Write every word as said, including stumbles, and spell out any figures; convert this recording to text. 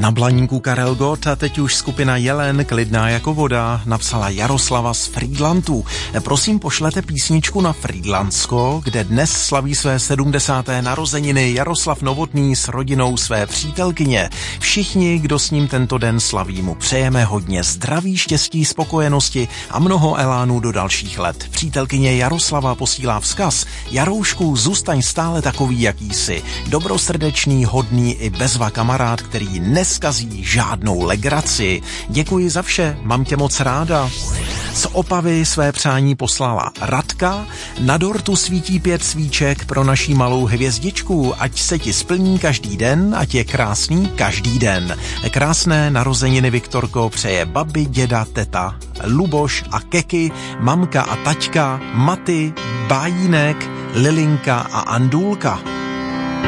Na Blaníku Karel Gott a teď už skupina Jelen, klidná jako voda, napsala Jaroslava z Frýdlantu. Prosím, pošlete písničku na Frýdlantsko, kde dnes slaví své sedmdesáté narozeniny Jaroslav Novotný s rodinou své přítelkyně. Všichni, kdo s ním tento den slaví, mu přejeme hodně zdraví, štěstí, spokojenosti a mnoho elánu do dalších let. Přítelkyně Jaroslava posílá vzkaz: Jaroušku, zůstaň stále takový, jaký jsi. Dobrosrdečný, hodný i bezva kamarád, který neskazí žádnou legraci. Děkuji za vše, mám tě moc ráda. Z Opavy své přání poslala Radka. Na dortu svítí pět svíček pro naší malou hvězdičku. Ať se ti splní každý den, ať je krásný každý den. Krásné narozeniny, Viktorko, přeje babi, děda, teta, Luboš a Keky, mamka a taťka, Maty, Bájínek, Lilinka a Andůlka.